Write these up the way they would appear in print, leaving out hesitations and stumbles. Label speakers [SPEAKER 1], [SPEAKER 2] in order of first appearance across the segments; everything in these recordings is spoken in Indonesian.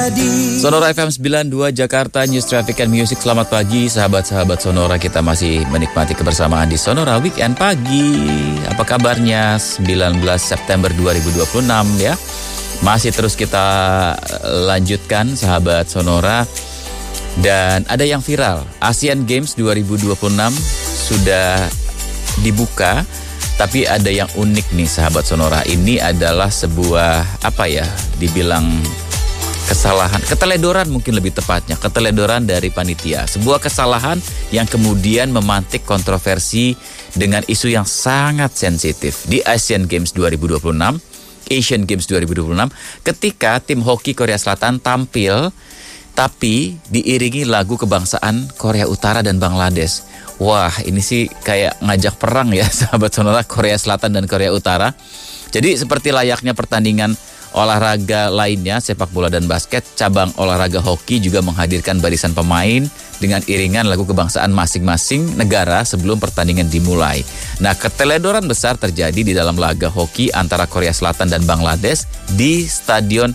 [SPEAKER 1] Sonora FM 92 Jakarta, News Traffic and Music. Selamat pagi sahabat-sahabat Sonora. Kita masih menikmati kebersamaan di Sonora Weekend Pagi. Apa kabarnya 19 September 2026 ya. Masih terus kita lanjutkan sahabat Sonora. Dan ada yang viral, Asian Games 2026 sudah dibuka. Tapi ada yang unik nih sahabat Sonora. Ini adalah sebuah dibilang kesalahan, keteledoran mungkin lebih tepatnya, keteledoran dari panitia. Sebuah kesalahan yang kemudian memantik kontroversi dengan isu yang sangat sensitif di Asian Games 2026, Asian Games 2026, ketika tim hoki Korea Selatan tampil tapi diiringi lagu kebangsaan Korea Utara dan Bangladesh. Wah, ini sih kayak ngajak perang ya sahabat Sonora, Korea Selatan dan Korea Utara. Jadi seperti layaknya pertandingan olahraga lainnya, sepak bola dan basket, cabang olahraga hoki juga menghadirkan barisan pemain dengan iringan lagu kebangsaan masing-masing negara sebelum pertandingan dimulai. Nah, keteledoran besar terjadi di dalam laga hoki antara Korea Selatan dan Bangladesh di Stadion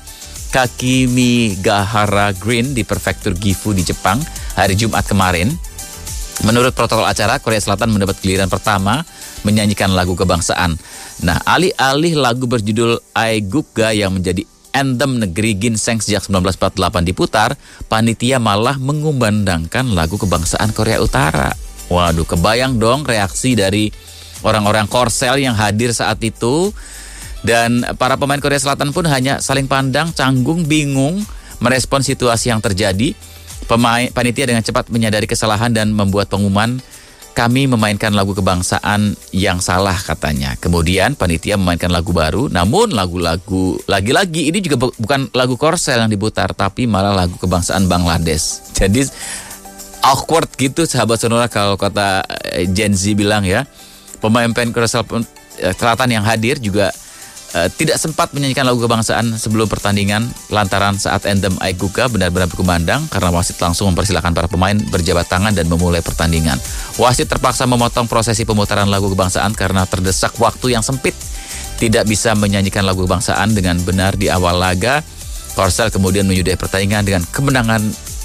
[SPEAKER 1] Kakimigahara Green di Prefektur Gifu di Jepang hari Jumat kemarin. Menurut protokol acara, Korea Selatan mendapat giliran pertama menyanyikan lagu kebangsaan. Nah, alih-alih lagu berjudul Aegukga yang menjadi anthem negeri ginseng sejak 1948 diputar, panitia malah mengumandangkan lagu kebangsaan Korea Utara. Waduh, kebayang dong reaksi dari orang-orang Korsel yang hadir saat itu. Dan para pemain Korea Selatan pun hanya saling pandang, canggung, bingung merespon situasi yang terjadi. Panitia dengan cepat menyadari kesalahan dan membuat pengumuman, kami memainkan lagu kebangsaan yang salah katanya. Kemudian panitia memainkan lagu baru, namun lagu-lagu lagi-lagi ini juga bukan lagu Korsel yang diputar, tapi malah lagu kebangsaan Bangladesh. Jadi awkward gitu sahabat Sonora kalau kata Gen Z bilang ya. Pemain-pemain Korea Selatan yang hadir juga tidak sempat menyanyikan lagu kebangsaan sebelum pertandingan lantaran saat anthem Aegukga benar-benar berkumandang karena wasit langsung mempersilahkan para pemain berjabat tangan dan memulai pertandingan. Wasit terpaksa memotong prosesi pemutaran lagu kebangsaan karena terdesak waktu yang sempit. Tidak bisa menyanyikan lagu kebangsaan dengan benar di awal laga. Korsel kemudian menyudahi pertandingan dengan kemenangan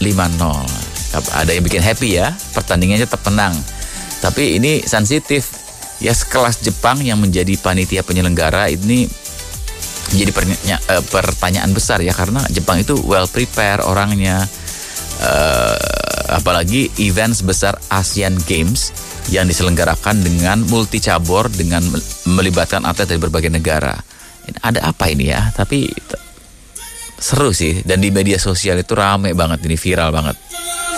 [SPEAKER 1] 5-0. Ada yang bikin happy ya, pertandingannya tetap menang. Tapi ini sensitif. Ya, sekelas Jepang yang menjadi panitia penyelenggara ini menjadi pertanyaan besar ya, karena Jepang itu well prepare orangnya, apalagi event sebesar Asian Games yang diselenggarakan dengan multi cabur dengan melibatkan atlet dari berbagai negara. Ada apa ini ya? Tapi seru sih, dan di media sosial itu rame banget, ini viral banget.